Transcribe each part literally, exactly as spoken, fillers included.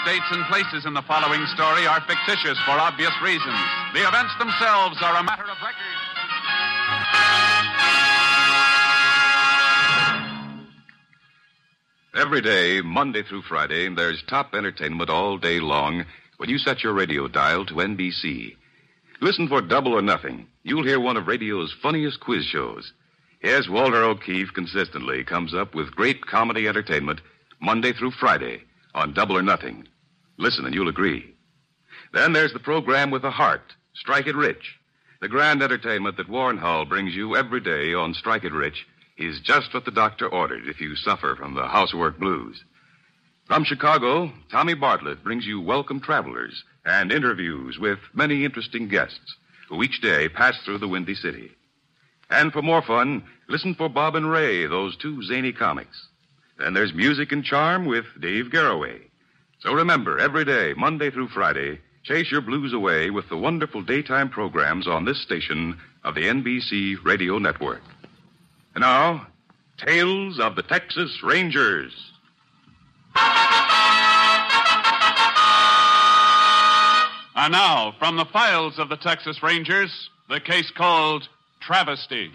dates and places in the following story are fictitious for obvious reasons. The events themselves are a matter of record. Every day, Monday through Friday, there's top entertainment all day long when you set your radio dial to N B C. Listen for Double or Nothing. You'll hear one of radio's funniest quiz shows. Yes, Walter O'Keefe consistently comes up with great comedy entertainment Monday through Friday on Double or Nothing. Listen and you'll agree. Then there's the program with the heart, Strike It Rich. The grand entertainment that Warren Hull brings you every day on Strike It Rich is just what the doctor ordered if you suffer from the housework blues. From Chicago, Tommy Bartlett brings you Welcome Travelers and interviews with many interesting guests who each day pass through the Windy City. And for more fun, listen for Bob and Ray, those two zany comics. Then there's Music and Charm with Dave Garroway. So remember, every day, Monday through Friday, chase your blues away with the wonderful daytime programs on this station of the N B C Radio Network. And now, Tales of the Texas Rangers. And now, from the files of the Texas Rangers, the case called Travesty.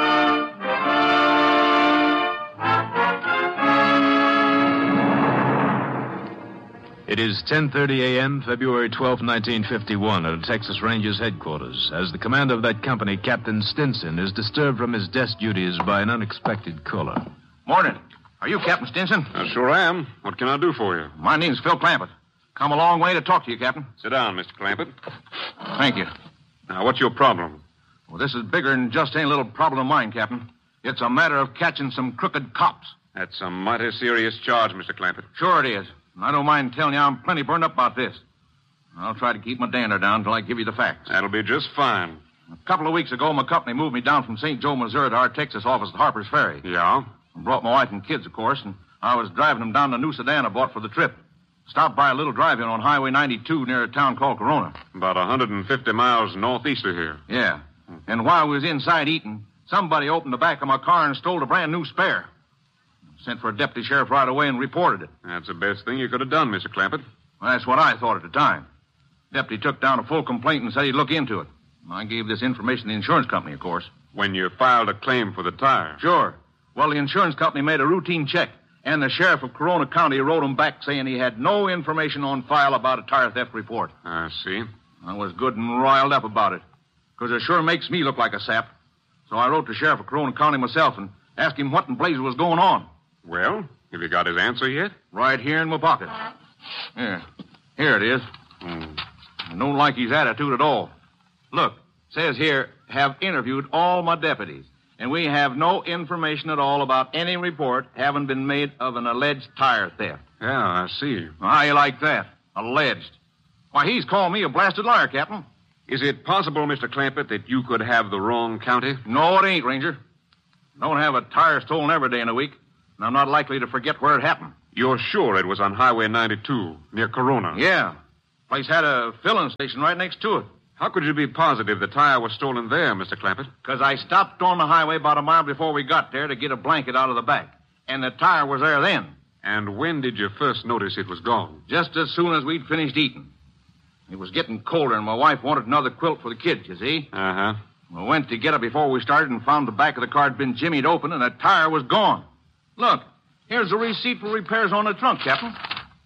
It is ten thirty a.m., February twelfth, nineteen fifty-one, at the Texas Rangers headquarters, as the commander of that company, Captain Stinson, is disturbed from his desk duties by an unexpected caller. Morning. Are you Captain Stinson? I sure am. What can I do for you? My name's Phil Clampett. Come a long way to talk to you, Captain. Sit down, Mister Clampett. Thank you. Now, what's your problem? Well, this is bigger than just any little problem of mine, Captain. It's a matter of catching some crooked cops. That's a mighty serious charge, Mister Clampett. Sure it is. And I don't mind telling you I'm plenty burned up about this. I'll try to keep my dander down until I give you the facts. That'll be just fine. A couple of weeks ago, my company moved me down from Saint Joe, Missouri to our Texas office at Harper's Ferry. Yeah? I brought my wife and kids, of course, and I was driving them down to a new sedan I bought for the trip. Stopped by a little drive-in on Highway ninety-two near a town called Corona. About one hundred fifty miles northeast of here. Yeah. And while we was inside eating, somebody opened the back of my car and stole a brand new spare. Sent for a deputy sheriff right away and reported it. That's the best thing you could have done, Mister Clampett. Well, that's what I thought at the time. Deputy took down a full complaint and said he'd look into it. I gave this information to the insurance company, of course. When you filed a claim for the tire? Sure. Well, the insurance company made a routine check, and the sheriff of Corona County wrote him back saying he had no information on file about a tire theft report. I see. I was good and riled up about it, because it sure makes me look like a sap. So I wrote to Sheriff of Corona County myself and asked him what in blazes was going on. Well, have you got his answer yet? Right here in my pocket. Here. Here it is. Hmm. I don't like his attitude at all. Look, says here, have interviewed all my deputies, and we have no information at all about any report having been made of an alleged tire theft. Yeah, I see. How you like that? Alleged. Why, he's called me a blasted liar, Captain. Is it possible, Mister Clampett, that you could have the wrong county? No, it ain't, Ranger. Don't have a tire stolen every day in a week, and I'm not likely to forget where it happened. You're sure it was on Highway ninety-two, near Corona? Yeah. Place had a filling station right next to it. How could you be positive the tire was stolen there, Mister Clampett? Because I stopped on the highway about a mile before we got there to get a blanket out of the back. And the tire was there then. And when did you first notice it was gone? Just as soon as we'd finished eating. It was getting colder, and my wife wanted another quilt for the kids, you see? Uh-huh. We went to get it before we started and found the back of the car had been jimmied open, and the tire was gone. Look, here's a receipt for repairs on the trunk, Captain.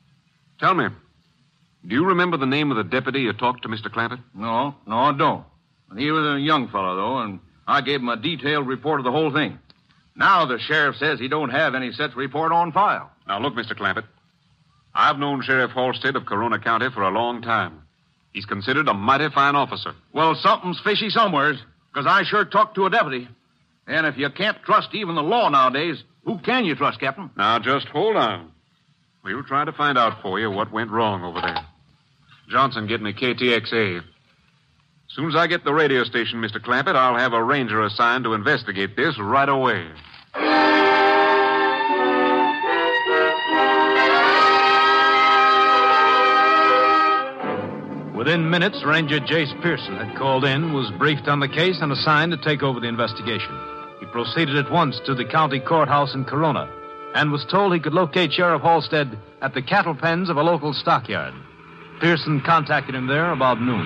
Tell me, do you remember the name of the deputy you talked to, Mister Clampett? No, no, I don't. He was a young fellow, though, and I gave him a detailed report of the whole thing. Now the sheriff says he don't have any such report on file. Now, look, Mister Clampett. I've known Sheriff Halstead of Corona County for a long time. He's considered a mighty fine officer. Well, something's fishy somewheres, because I sure talked to a deputy. And if you can't trust even the law nowadays, who can you trust, Captain? Now, just hold on. We'll try to find out for you what went wrong over there. Johnson, get me K T X A. As soon as I get the radio station, Mister Clampett, I'll have a ranger assigned to investigate this right away. Within minutes, Ranger Jace Pearson had called in, was briefed on the case, and assigned to take over the investigation. He proceeded at once to the county courthouse in Corona and was told he could locate Sheriff Halstead at the cattle pens of a local stockyard. Pearson contacted him there about noon.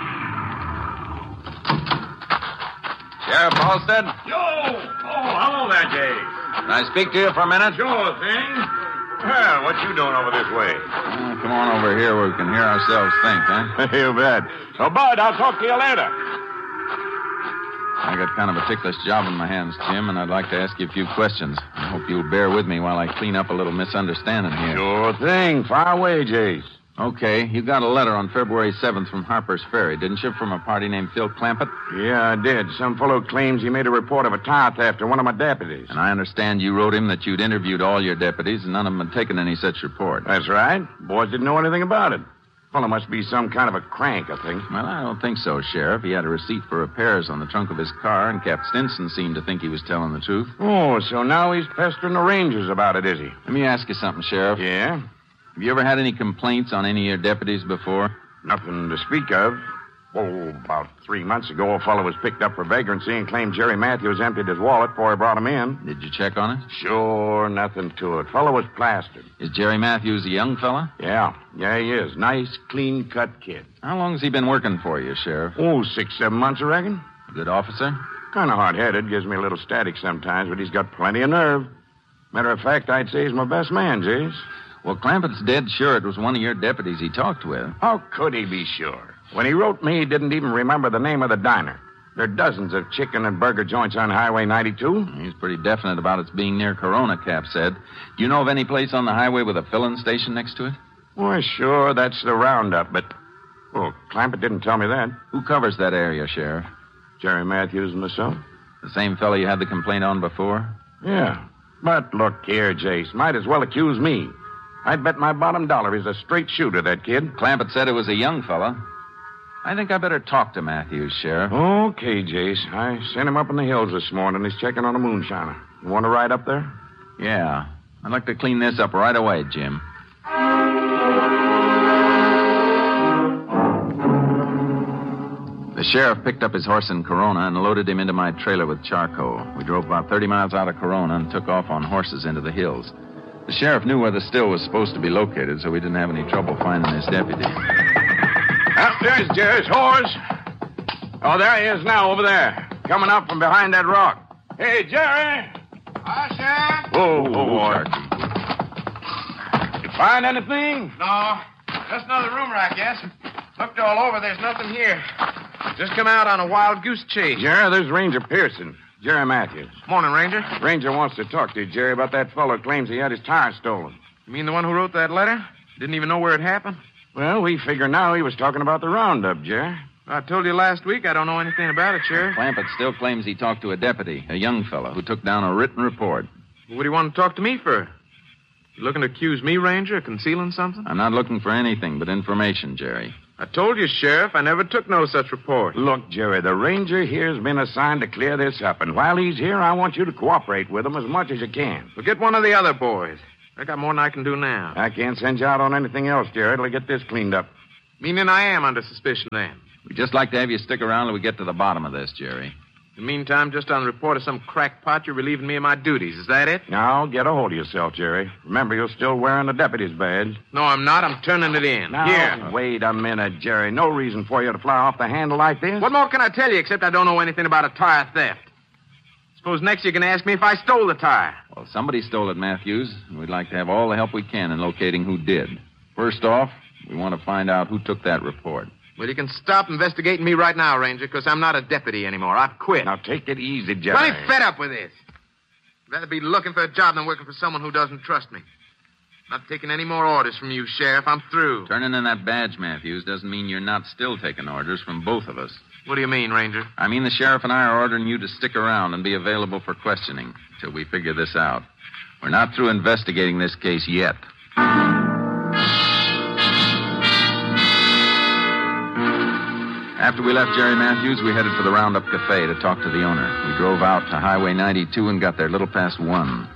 Sheriff Halstead? Yo! Oh, hello there, Jay. Can I speak to you for a minute? Sure thing. Well, what you doing over this way? Uh, come on over here where we can hear ourselves think, huh? You bet. So, Bud, I'll talk to you later. I got kind of a ticklish job in my hands, Jim, and I'd like to ask you a few questions. I hope you'll bear with me while I clean up a little misunderstanding here. Sure thing. Fire away, Jace. Okay, you got a letter on February seventh from Harper's Ferry, didn't you, from a party named Phil Clampett? Yeah, I did. Some fellow claims he made a report of a tire theft to one of my deputies. And I understand you wrote him that you'd interviewed all your deputies and none of them had taken any such report. That's right. Boys didn't know anything about it. Fellow must be some kind of a crank, I think. Well, I don't think so, Sheriff. He had a receipt for repairs on the trunk of his car, and Cap Stinson seemed to think he was telling the truth. Oh, so now he's pestering the Rangers about it, is he? Let me ask you something, Sheriff. Yeah? Have you ever had any complaints on any of your deputies before? Nothing to speak of. Oh, about three months ago, a fellow was picked up for vagrancy and claimed Jerry Matthews emptied his wallet before he brought him in. Did you check on it? Sure, nothing to it. Fellow was plastered. Is Jerry Matthews a young fella? Yeah, yeah, he is. Nice, clean-cut kid. How long has he been working for you, Sheriff? Oh, six, seven months, I reckon. Good officer? Kind of hard-headed, gives me a little static sometimes, but he's got plenty of nerve. Matter of fact, I'd say he's my best man, Jace. Well, Clampett's dead sure it was one of your deputies he talked with. How could he be sure? When he wrote me, he didn't even remember the name of the diner. There are dozens of chicken and burger joints on Highway ninety-two. He's pretty definite about its being near Corona, Cap said. Do you know of any place on the highway with a fill-in station next to it? Well, sure, that's the roundup, but... Well, Clampett didn't tell me that. Who covers that area, Sheriff? Jerry Matthews and myself. The same fellow you had the complaint on before? Yeah. But look here, Jace, might as well accuse me. I'd bet my bottom dollar he's a straight shooter, that kid. Clampett said it was a young fella. I think I better talk to Matthews, Sheriff. Okay, Jace. I sent him up in the hills this morning. He's checking on a moonshiner. You want to ride up there? Yeah. I'd like to clean this up right away, Jim. The sheriff picked up his horse in Corona and loaded him into my trailer with charcoal. We drove about thirty miles out of Corona and took off on horses into the hills. The sheriff knew where the still was supposed to be located, so we didn't have any trouble finding his deputy. Ah, there's Jerry's horse. Oh, there he is now, over there. Coming up from behind that rock. Hey, Jerry. Hi, Sheriff. Whoa, whoa, boy. Sergeant. You find anything? No, just another rumor, I guess. Looked all over. There's nothing here. Just come out on a wild goose chase. Jerry, there's Ranger Pearson. Jerry Matthews. Morning, Ranger. Ranger wants to talk to you, Jerry, about that fellow who claims he had his tire stolen. You mean the one who wrote that letter? Didn't even know where it happened? Well, we figure now he was talking about the roundup, Jerry. I told you last week I don't know anything about it, Sheriff. Clampett still claims he talked to a deputy, a young fellow, who took down a written report. What do you want to talk to me for? You looking to accuse me, Ranger, of concealing something? I'm not looking for anything but information, Jerry. I told you, Sheriff, I never took no such report. Look, Jerry, the ranger here's been assigned to clear this up, and while he's here, I want you to cooperate with him as much as you can. Well, get one of the other boys. I got more than I can do now. I can't send you out on anything else, Jerry, till I get this cleaned up. Meaning I am under suspicion then. We'd just like to have you stick around till we get to the bottom of this, Jerry. In the meantime, just on the report of some crackpot, you're relieving me of my duties. Is that it? Now, get a hold of yourself, Jerry. Remember, you're still wearing the deputy's badge. No, I'm not. I'm turning it in. Now, Here. wait a minute, Jerry. No reason for you to fly off the handle like this. What more can I tell you except I don't know anything about a tire theft? Suppose next you're going to ask me if I stole the tire. Well, somebody stole it, Matthews, and we'd like to have all the help we can in locating who did. First off, we want to find out who took that report. Well, you can stop investigating me right now, Ranger, because I'm not a deputy anymore. I've quit. Now, take it easy, Jerry. I'm fed up with this. I'd rather be looking for a job than working for someone who doesn't trust me. Not taking any more orders from you, Sheriff. I'm through. Turning in that badge, Matthews, doesn't mean you're not still taking orders from both of us. What do you mean, Ranger? I mean the sheriff and I are ordering you to stick around and be available for questioning till we figure this out. We're not through investigating this case yet. After we left Jerry Matthews, we headed for the Roundup Cafe to talk to the owner. We drove out to Highway ninety-two and got there a little past one.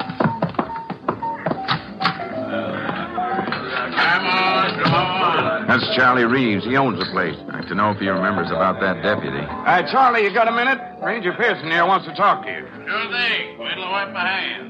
Come on, come on. That's Charlie Reeves. He owns the place. I'd like to know if he remembers about that deputy. Uh, Charlie, you got a minute? Ranger Pearson here wants to talk to you. Sure thing. Wait till I wipe my hands.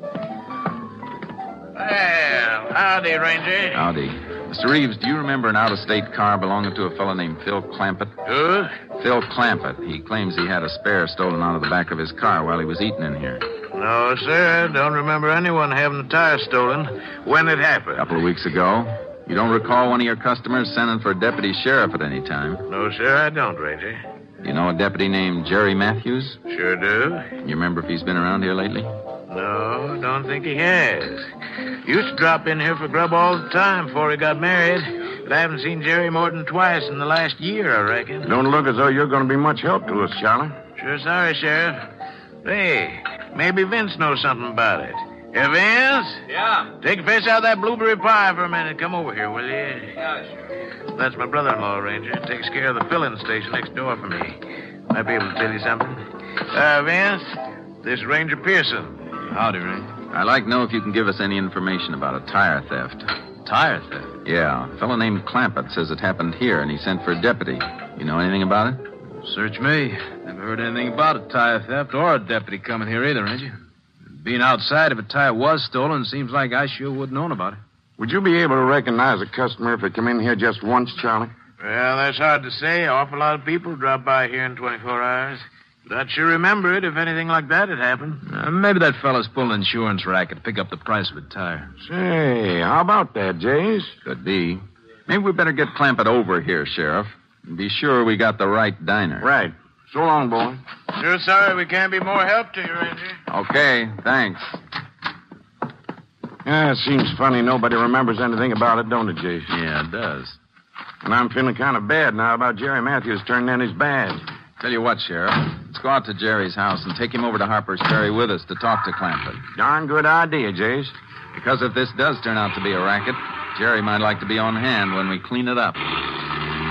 Well, howdy, Ranger. Howdy. Mister Reeves, do you remember an out-of-state car belonging to a fellow named Phil Clampett? Who? Phil Clampett. He claims he had a spare stolen out of the back of his car while he was eating in here. No, sir. Don't remember anyone having a tire stolen. When it happened? A couple of weeks ago. You don't recall one of your customers sending for a deputy sheriff at any time? No, sir, I don't, Ranger. You know a deputy named Jerry Matthews? Sure do. You remember if he's been around here lately? No, don't think he has. Used to drop in here for grub all the time before he got married. But I haven't seen Jerry more than twice in the last year, I reckon. Don't look as though you're going to be much help to us, Charlie. Sure sorry, Sheriff. Hey, maybe Vince knows something about it. Hey, Vince? Yeah? Take a piece out of that blueberry pie for a minute. Come over here, will you? Yeah, sure. That's my brother-in-law, Ranger. Takes care of the filling station next door for me. Might be able to tell you something. Uh, Vince, this is Ranger Pearson. Howdy, Ranger. I'd like to know if you can give us any information about a tire theft. Tire theft? Yeah. A fellow named Clampett says it happened here, and he sent for a deputy. You know anything about it? Search me. Never heard anything about a tire theft or a deputy coming here either, Ranger. Being outside, if a tire was stolen, seems like I sure would have known about it. Would you be able to recognize a customer if they come in here just once, Charlie? Well, that's hard to say. An awful lot of people drop by here in twenty-four hours. But I'd sure remember it if anything like that had happened. Uh, maybe that fella's pulling an insurance racket to pick up the price of a tire. Say, how about that, Jays? Could be. Maybe we better get Clampett over here, Sheriff, and be sure we got the right diner. Right. So long, boy. Sure sorry we can't be more help to you, Ranger. Okay, thanks. Yeah, it seems funny nobody remembers anything about it, don't it, Jays? Yeah, it does. And I'm feeling kind of bad now about Jerry Matthews turning in his badge. Tell you what, Sheriff. Let's go out to Jerry's house and take him over to Harper's Ferry with us to talk to Clampett. Darn good idea, Jays. Because if this does turn out to be a racket, Jerry might like to be on hand when we clean it up.